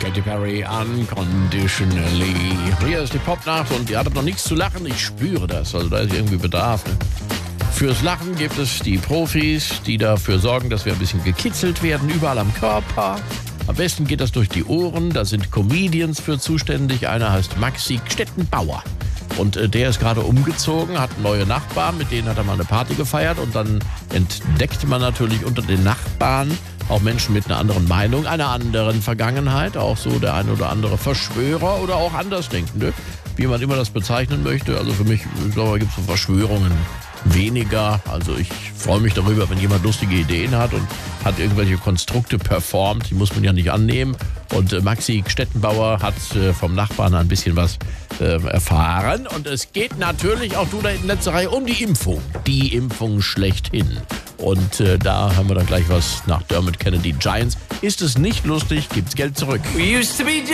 Katy Perry, Unconditionally. Hier ist die Popnacht und ihr hattet noch nichts zu lachen. Ich spüre das, also da ist irgendwie Bedarf. Ne? Fürs Lachen gibt es die Profis, die dafür sorgen, dass wir ein bisschen gekitzelt werden, überall am Körper. Am besten geht das durch die Ohren. Da sind Comedians für zuständig. Einer heißt Maxi Stettenbauer. Und der ist gerade umgezogen, hat neue Nachbarn, mit denen hat er mal eine Party gefeiert. Und dann entdeckt man natürlich unter den Nachbarn auch Menschen mit einer anderen Meinung, einer anderen Vergangenheit. Auch so der ein oder andere Verschwörer oder auch Andersdenkende, wie man immer das bezeichnen möchte. Also für mich, ich glaube, gibt es so Verschwörungen weniger. Also ich freue mich darüber, wenn jemand lustige Ideen hat und hat irgendwelche Konstrukte performt. Die muss man ja nicht annehmen. Und Maxi Stettenbauer hat vom Nachbarn ein bisschen was erfahren. Und es geht natürlich auch, du da in der letzten Reihe, um die Impfung. Die Impfung schlechthin. Und da haben wir dann gleich was nach Dermot Kennedy Giants. Ist es nicht lustig, gibt's Geld zurück. We used to be